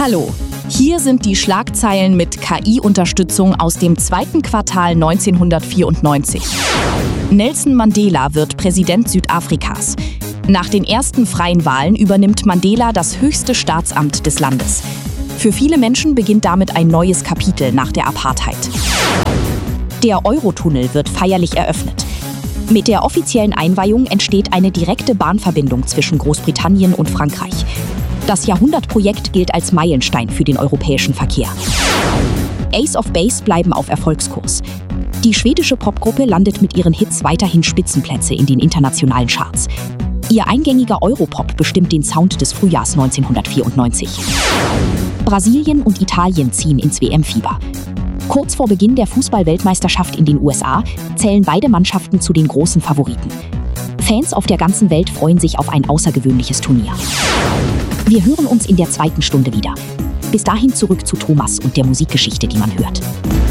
Hallo, hier sind die Schlagzeilen mit KI-Unterstützung aus dem zweiten Quartal 1994. Nelson Mandela wird Präsident Südafrikas. Nach den ersten freien Wahlen übernimmt Mandela das höchste Staatsamt des Landes. Für viele Menschen beginnt damit ein neues Kapitel nach der Apartheid. Der Eurotunnel wird feierlich eröffnet. Mit der offiziellen Einweihung entsteht eine direkte Bahnverbindung zwischen Großbritannien und Frankreich. Das Jahrhundertprojekt gilt als Meilenstein für den europäischen Verkehr. Ace of Base bleiben auf Erfolgskurs. Die schwedische Popgruppe landet mit ihren Hits weiterhin Spitzenplätze in den internationalen Charts. Ihr eingängiger Europop bestimmt den Sound des Frühjahrs 1994. Brasilien und Italien ziehen ins WM-Fieber. Kurz vor Beginn der Fußball-Weltmeisterschaft in den USA zählen beide Mannschaften zu den großen Favoriten. Fans auf der ganzen Welt freuen sich auf ein außergewöhnliches Turnier. Wir hören uns in der zweiten Stunde wieder. Bis dahin zurück zu Thomas und der Musikgeschichte, die man hört.